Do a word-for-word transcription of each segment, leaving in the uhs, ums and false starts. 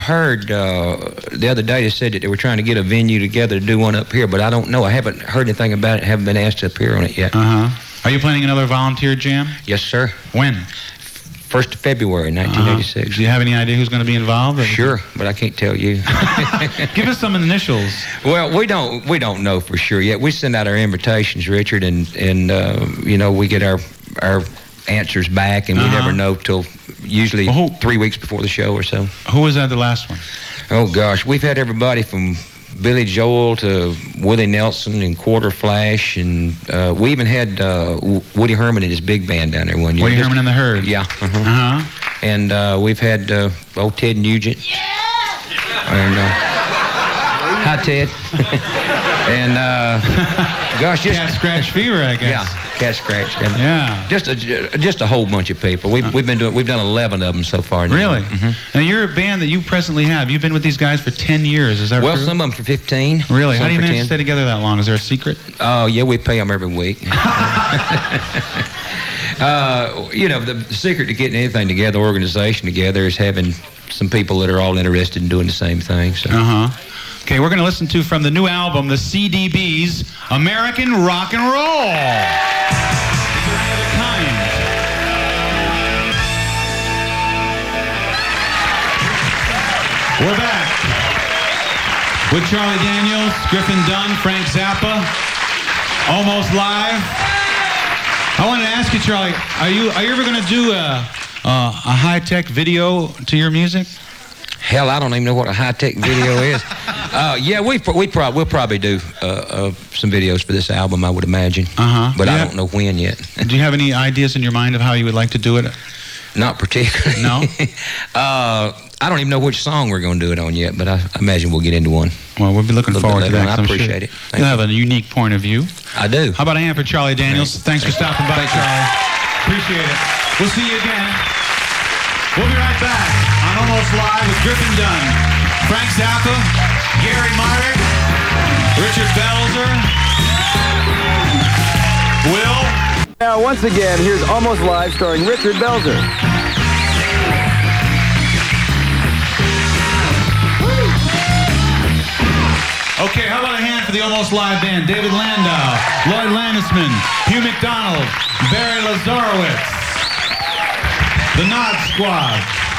heard uh, the other day they said that they were trying to get a venue together to do one up here, but I don't know. I haven't heard anything about it. Haven't been asked to appear on it yet. Uh huh. Are you planning another volunteer jam? Yes, sir. When? First of February, nineteen eighty-six. Uh-huh. Do you have any idea who's going to be involved? Or sure, but I can't tell you. Give us some initials. Well, we don't we don't know for sure yet. We send out our invitations, Richard, and and uh, you know, we get our our answers back, and uh-huh. we never know till usually well, who, three weeks before the show or so. Who was that the last one? Oh gosh, we've had everybody from Billy Joel to Willie Nelson and Quarter Flash, and uh, we even had uh, Woody Herman and his big band down there one year. Woody Herman and the Herd. Yeah. Uh-huh. uh-huh. And uh, we've had uh, old Ted Nugent. Yeah. And, uh, hi, Ted. and uh, gosh, just Cat Scratch Fever, I guess. Yeah, Cat Scratch. And yeah. Just a just a whole bunch of people. We've we've been doing we've done eleven of them so far. Now. Really? Mm-hmm. Now you're a band that you presently have. You've been with these guys for ten years. Is that well, true? Well, some of them for fifteen. Really? How do you manage ten. to stay together that long? Is there a secret? Oh, uh, yeah, we pay them every week. uh, you know, the, the secret to getting anything together, organization together, is having some people that are all interested in doing the same thing. So. Uh huh. Okay, we're going to listen to from the new album, the C D B's American Rock and Roll. We're back with Charlie Daniels, Griffin Dunne, Frank Zappa, almost live. I wanted to ask you, Charlie, are you are you ever going to do a, a, a high-tech video to your music? Hell, I don't even know what a high-tech video is. Uh, yeah, we we probably we'll probably do uh, uh, some videos for this album, I would imagine. Uh huh. But do I have, don't know when yet. Do you have any ideas in your mind of how you would like to do it? Not particularly. No. uh, I don't even know which song we're going to do it on yet, but I imagine we'll get into one. Well, we'll be looking forward to that. I appreciate sure it. Thank you have a unique point of view. I do. How about a hand for Charlie Daniels? Thanks, Thanks for stopping by, Thank Charlie. You. Appreciate it. We'll see you again. We'll be right back on Almost Live with Griffin Dunne, Frank Zappa, Gary Myrick, Richard Belzer, Will. Now, once again, here's Almost Live starring Richard Belzer. Okay, how about a hand for the Almost Live band? David Landau, Lloyd Landisman, Hugh McDonald, Barry Lazarowitz, the Nod Squad.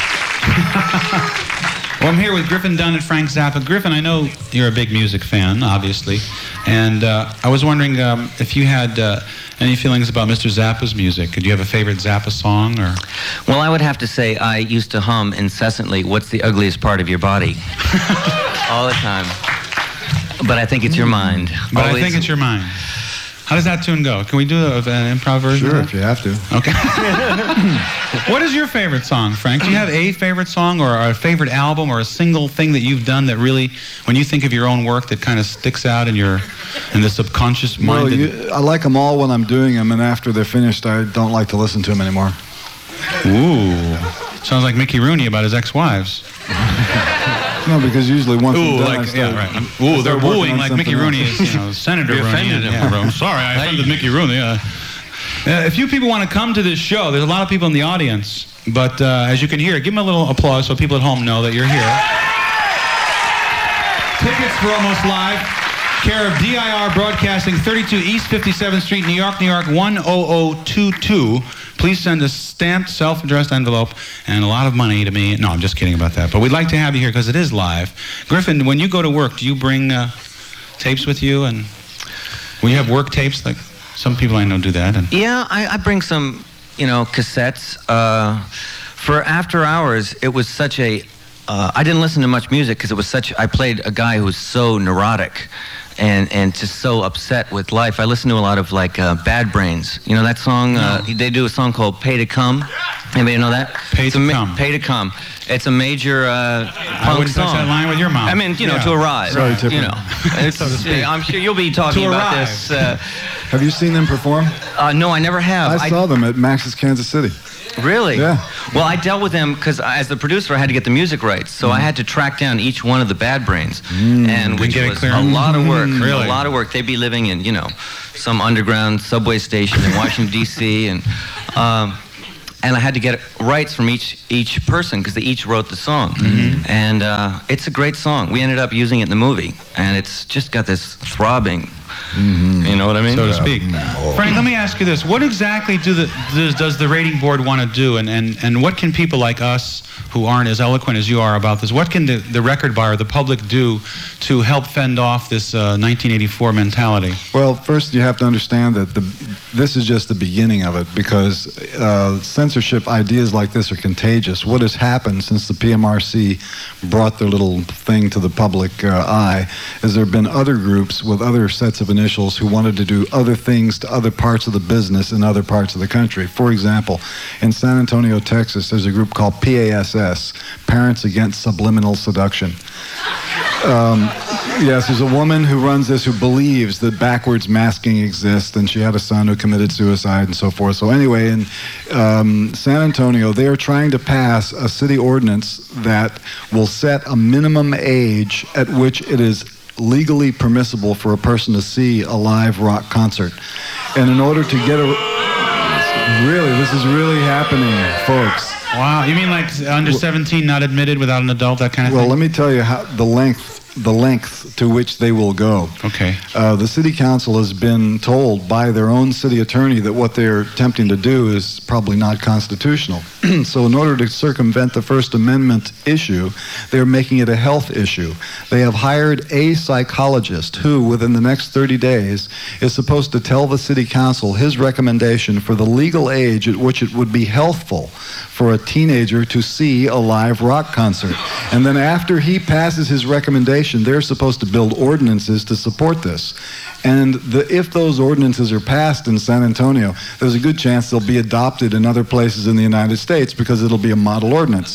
Well, I'm here with Griffin Dunne and Frank Zappa. Griffin, I know you're a big music fan, obviously, and uh, I was wondering um, if you had uh, any feelings about Mister Zappa's music. Do you have a favorite Zappa song? Or? Well, I would have to say I used to hum incessantly, "What's the ugliest part of your body?" all the time. But I think it's your mind. But Always. I think it's your mind. How does that tune go? Can we do a, an improv version? Sure, if you have to. Okay. What is your favorite song, Frank? Do you have a favorite song or a favorite album or a single thing that you've done that really, when you think of your own work, that kind of sticks out in your, in the subconscious mind? Well, you, I like them all when I'm doing them, and after they're finished, I don't like to listen to them anymore. Ooh. Sounds like Mickey Rooney about his ex-wives. No, because usually once Ooh, I'm done, like, I start, yeah, right. Ooh, they're wooing like Mickey Rooney is, you know, Senator You Rooney. offended him. Yeah, I'm sorry, I offended Mickey Rooney. Uh, uh, if you people want to come to this show, there's a lot of people in the audience, but uh, as you can hear, give them a little applause so people at home know that you're here. Tickets for Almost Live, care of D I R Broadcasting, thirty-two East fifty-seventh Street, New York, New York, one oh oh two two. Please send a stamped, self-addressed envelope and a lot of money to me. No, I'm just kidding about that. But we'd like to have you here because it is live. Griffin, when you go to work, do you bring uh, tapes with you? And will you have work tapes? Like some people I know do that. And Yeah, I, I bring some, you know, cassettes. Uh, for After Hours, it was such a... Uh, I didn't listen to much music because it was such... I played a guy who was so neurotic and and just so upset with life. I listened to a lot of, like, uh, Bad Brains. You know that song? Uh, they do a song called Pay to Come. Anybody know that? Pay it's to ma- Come. Pay to Come. It's a major uh, punk I wouldn't song. touch that line with your mom. I mean, you know, Yeah. to arrive. Sorry, Tipper. You know, it's, So to speak. I'm sure you'll be talking To about arrive. this. Uh, Have you seen them perform? uh, no, I never have. I saw them at Max's Kansas City. Really? Yeah. Well, I dealt with them because as the producer, I had to get the music rights, so Mm. I had to track down each one of the Bad Brains, and which get it was clear? a lot of work. Really? A lot of work. They'd be living in, you know, some underground subway station in Washington D C and. Um, and I had to get rights from each each person because they each wrote the song. Mm-hmm. And uh, it's a great song. We ended up using it in the movie, and it's just got this throbbing. Mm-hmm. You know what I mean? So to speak. Frank, let me ask you this. What exactly do the, does, does the rating board want to do, and, and, and what can people like us who aren't as eloquent as you are about this, what can the, the record buyer, the public, do to help fend off this uh, nineteen eighty-four mentality? Well, first you have to understand that the, this is just the beginning of it, because uh, censorship ideas like this are contagious. What has happened since the P M R C brought their little thing to the public uh, eye is there have been other groups with other sets of initials who wanted to do other things to other parts of the business in other parts of the country. For example, in San Antonio, Texas, there's a group called P A S S, Parents Against Subliminal Seduction. Um, yes, there's a woman who runs this who believes that backwards masking exists, and she had a son who committed suicide and so forth. So anyway, in um, San Antonio, they are trying to pass a city ordinance that will set a minimum age at which it is legally permissible for a person to see a live rock concert. And in order to get a... Really, this is really happening, folks. Wow, you mean like under seventeen not admitted without an adult, that kind of well, thing? Well, let me tell you how the length the length to which they will go. Okay. Uh, the city council has been told by their own city attorney that what they're attempting to do is probably not constitutional. So in order to circumvent the First Amendment issue, they're making it a health issue. They have hired a psychologist who, within the next thirty days, is supposed to tell the city council his recommendation for the legal age at which it would be healthful for a teenager to see a live rock concert. And then after he passes his recommendation, they're supposed to build ordinances to support this. And the, if those ordinances are passed in San Antonio, there's a good chance they'll be adopted in other places in the United States because it'll be a model ordinance.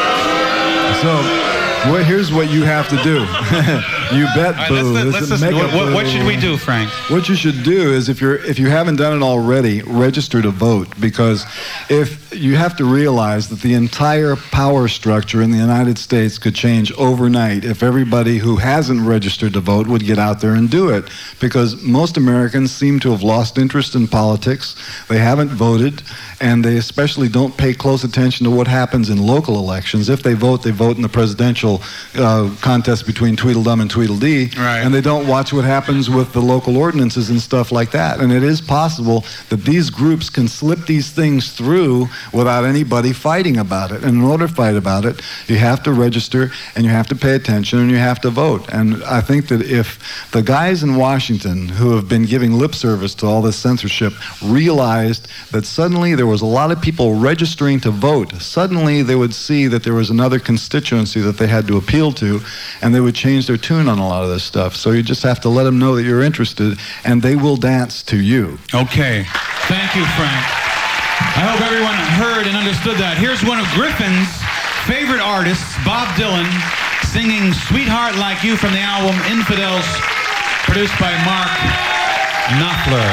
So, well, here's what you have to do. You bet, right, boo. let's, let's, let's, what, what, what should we do, Frank? What you should do is, if you're if you haven't done it already, register to vote, because if you have to realize that the entire power structure in the United States could change overnight if everybody who hasn't registered to vote would get out there and do it, because most Americans seem to have lost interest in politics. They haven't voted, and they especially don't pay close attention to what happens in local elections. If they vote, they vote in the presidential uh, contest between Tweedledum and Tweedledee, right. And they don't watch what happens with the local ordinances and stuff like that. And it is possible that these groups can slip these things through without anybody fighting about it. And in order to fight about it, you have to register, and you have to pay attention, and you have to vote. And I think that if the guys in Washington who have been giving lip service to all this censorship realized that suddenly there was a lot of people registering to vote, suddenly they would see that there was another constituency that they had to appeal to, and they would change their tune on a lot of this stuff. So you just have to let them know that you're interested, and they will dance to you. Okay. Thank you, Frank. I hope everyone heard and understood that. Here's one of Griffin's favorite artists, Bob Dylan, singing Sweetheart Like You from the album Infidels, produced by Mark Knopfler.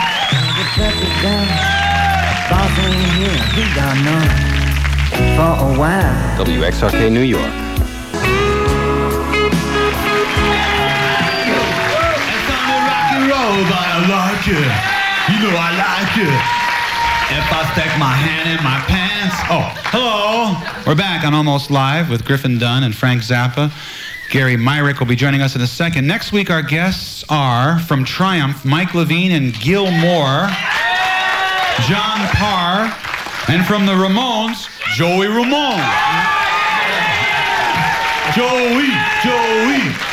For a while. W X R K New York. But I like it. You know I like it. If I stick my hand in my pants. Oh, hello. We're back on Almost Live with Griffin Dunn and Frank Zappa. Gary Myrick will be joining us in a second. Next week, our guests are from Triumph, Mike Levine and Gil Moore, John Parr, and from the Ramones, Joey Ramone. Joey, Joey.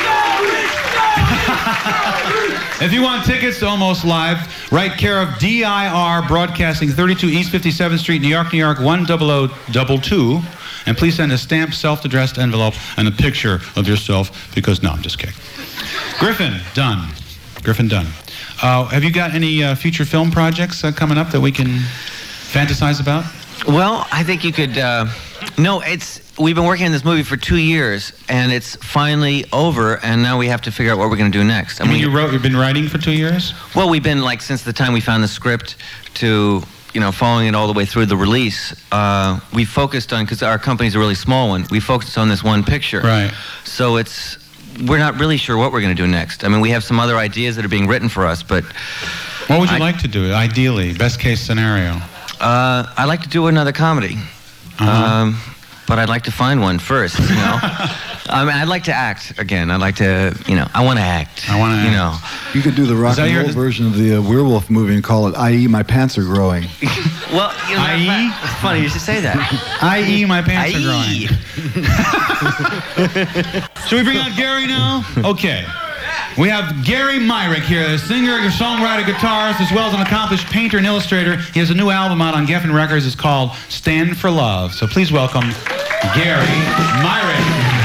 If you want tickets to Almost Live, write care of D I R Broadcasting, thirty-two East fifty-seventh Street, New York, New York, one zero zero two two. And please send a stamped, self-addressed envelope and a picture of yourself, because, no, I'm just kidding. Griffin Dunn. Griffin Dunn. Uh, have you got any uh, future film projects uh, coming up that we can fantasize about? Well, I think you could... Uh, no, it's... We've been working on this movie for two years, and it's finally over, and now we have to figure out what we're going to do next. I mean, you wrote, you've been writing for two years? Well, we've been, like, since the time we found the script to, you know, following it all the way through the release, uh, we focused on, because our company's a really small one, we focused on this one picture. Right. So it's, we're not really sure what we're going to do next. I mean, we have some other ideas that are being written for us, but... What would you I, like to do, ideally, best case scenario? Uh, I like to do another comedy. Uh-huh. Um, but I'd like to find one first, you know. I mean, I'd like to act again. I'd like to, you know, I want to act. I want to You act. know. You could do the rock that and your- roll version of the uh, werewolf movie and call it I E My Pants Are Growing. Well, you know, I E? it's funny you should say that. I E my pants are I E. growing. Should we bring out Gary now? Okay. We have Gary Myrick here, a singer, songwriter, guitarist, as well as an accomplished painter and illustrator. He has a new album out on Geffen Records. It's called Stand for Love. So please welcome Gary Myrick.